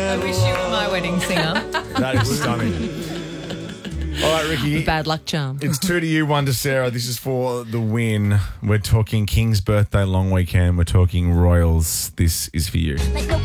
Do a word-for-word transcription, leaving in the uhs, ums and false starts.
I wish you were my wedding singer. That is stunning. All right, Ricky. Bad luck charm. It's two to you, one to Sarah. This is for the win. We're talking King's birthday long weekend. We're talking Royals. This is for you. Like no